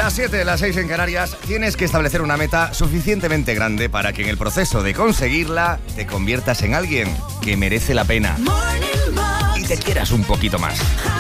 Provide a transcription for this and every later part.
Las 7, las 6 en Canarias. Tienes que establecer una meta suficientemente grande para que en el proceso de conseguirla te conviertas en alguien que merece la pena y te quieras un poquito más.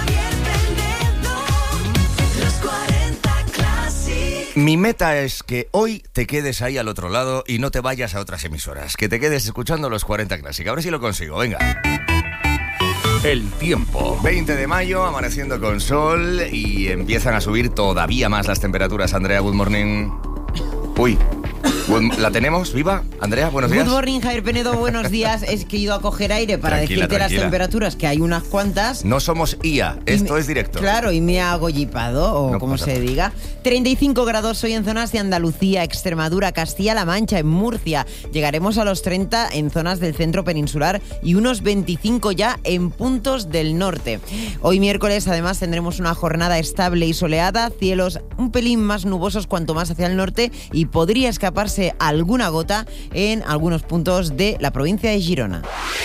Mi meta es que hoy te quedes ahí al otro lado y no te vayas a otras emisoras. Que te quedes escuchando los 40 Classic. A ver si lo consigo, venga. El tiempo. 20 de mayo, amaneciendo con sol y empiezan a subir todavía más las temperaturas. Andrea, good morning. Uy, ¿la tenemos viva? Andrea, buenos días. Good morning, Javier Penedo, buenos días. Es que he ido a coger aire para decirte las temperaturas, que hay unas cuantas. No somos IA, esto es directo. Claro, y me ha agollipado, o no, como se diga. 35 grados hoy en zonas de Andalucía, Extremadura, Castilla-La Mancha, en Murcia. Llegaremos a los 30 en zonas del centro peninsular y unos 25 ya en puntos del norte. Hoy miércoles, además, tendremos una jornada estable y soleada, cielos un pelín más nubosos cuanto más hacia el norte y podría escaparse alguna gota en algunos puntos de la provincia de Girona.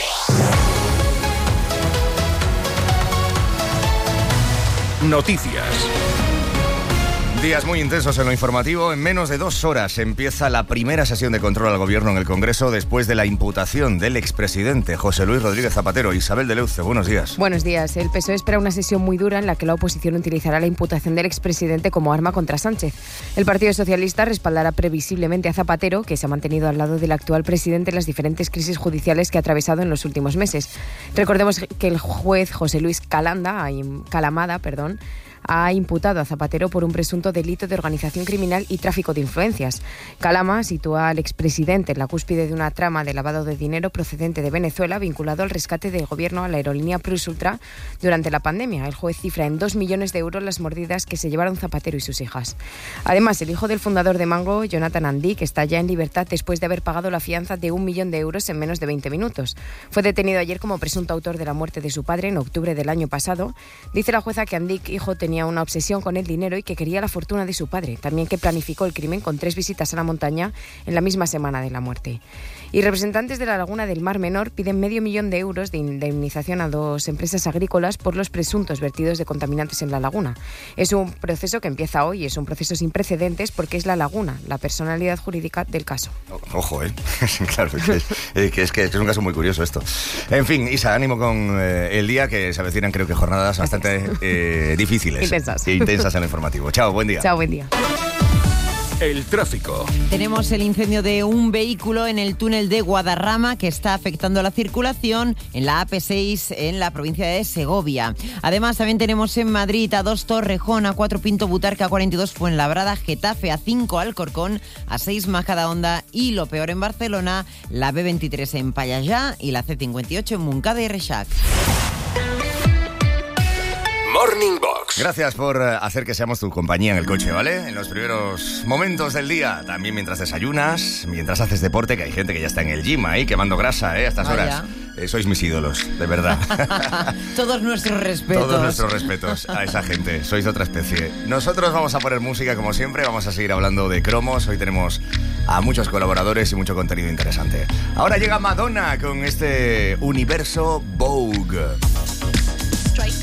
Noticias. Días muy intensos en lo informativo. En menos de 2 horas empieza la primera sesión de control al gobierno en el Congreso después de la imputación del expresidente José Luis Rodríguez Zapatero. Isabel de Leuce, buenos días. Buenos días. El PSOE espera una sesión muy dura en la que la oposición utilizará la imputación del expresidente como arma contra Sánchez. El Partido Socialista respaldará previsiblemente a Zapatero, que se ha mantenido al lado del actual presidente en las diferentes crisis judiciales que ha atravesado en los últimos meses. Recordemos que el juez José Luis Calamada, ha imputado a Zapatero por un presunto delito de organización criminal y tráfico de influencias. Calama sitúa al expresidente en la cúspide de una trama de lavado de dinero procedente de Venezuela vinculado al rescate del gobierno a la aerolínea Plus Ultra durante la pandemia. El juez cifra en 2 millones de euros las mordidas que se llevaron Zapatero y sus hijas. Además, el hijo del fundador de Mango, Jonathan Andic, está ya en libertad después de haber pagado la fianza de 1 millón de euros en menos de 20 minutos. Fue detenido ayer como presunto autor de la muerte de su padre en octubre del año pasado. Dice la jueza que Andic, hijo, tenía una obsesión con el dinero y que quería la fortuna de su padre. También que planificó el crimen con 3 visitas a la montaña en la misma semana de la muerte. Y representantes de la Laguna del Mar Menor piden 500.000 euros de indemnización a 2 empresas agrícolas por los presuntos vertidos de contaminantes en la laguna. Es un proceso que empieza hoy, es un proceso sin precedentes porque es la Laguna, la personalidad jurídica del caso. Ojo, claro, es que es un caso muy curioso esto. En fin, Isa, ánimo con el día, que se avecinan creo que jornadas bastante difíciles. Intensas en el informativo. Chao, buen día. Chao, buen día. El tráfico. Tenemos el incendio de un vehículo en el túnel de Guadarrama que está afectando la circulación en la AP6 en la provincia de Segovia. Además, también tenemos en Madrid A2 Torrejón, A4 Pinto Butarque, A42 Fuenlabrada, Getafe, A5 Alcorcón, A6 Majadahonda y lo peor en Barcelona, la B23 en Payallá y la C58 en Montcada y Reixac. Morning Box. Gracias por hacer que seamos tu compañía en el coche, ¿vale? En los primeros momentos del día, también mientras desayunas, mientras haces deporte, que hay gente que ya está en el gym ahí quemando grasa, a estas horas. Sois mis ídolos, de verdad. Todos nuestros respetos. Todos nuestros respetos a esa gente. Sois de otra especie. Nosotros vamos a poner música como siempre, vamos a seguir hablando de cromos. Hoy tenemos a muchos colaboradores y mucho contenido interesante. Ahora llega Madonna con este universo Vogue.